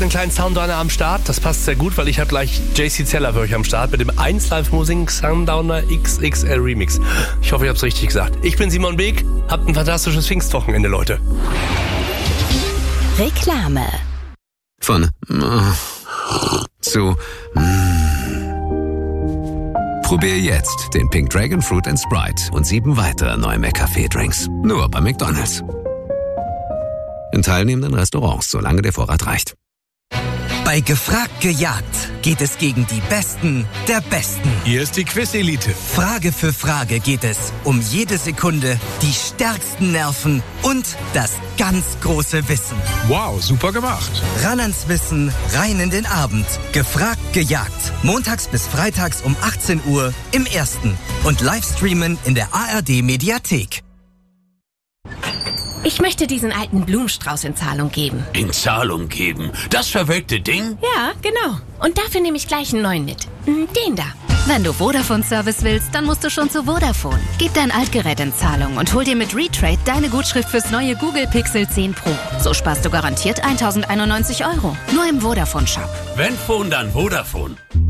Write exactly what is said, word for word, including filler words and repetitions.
einen kleinen Sundowner am Start. Das passt sehr gut, weil ich habe gleich J C Zeller für euch am Start mit dem eins Live Musik Sundowner X X L Remix. Ich hoffe, ich habe es richtig gesagt. Ich bin Simon Beek. Habt ein fantastisches Pfingstwochenende, Leute. Reklame. Von zu Probier jetzt den Pink Dragon Fruit and Sprite und sieben weitere neue McCafé-Drinks. Nur bei McDonald's. In teilnehmenden Restaurants, solange der Vorrat reicht. Bei Gefragt gejagt geht es gegen die Besten der Besten. Hier ist die Quiz-Elite. Frage für Frage geht es um jede Sekunde, die stärksten Nerven und das ganz große Wissen. Wow, super gemacht. Ran ans Wissen, rein in den Abend. Gefragt gejagt. Montags bis freitags um achtzehn Uhr im Ersten. Und Livestreamen in der A R D-Mediathek. Ich möchte diesen alten Blumenstrauß in Zahlung geben. In Zahlung geben? Das verwelkte Ding? Ja, genau. Und dafür nehme ich gleich einen neuen mit. Den da. Wenn du Vodafone-Service willst, dann musst du schon zu Vodafone. Gib dein Altgerät in Zahlung und hol dir mit Retrade deine Gutschrift fürs neue Google Pixel zehn Pro. So sparst du garantiert tausendeinundneunzig Euro. Nur im Vodafone-Shop. Wenn Phone, dann Vodafone.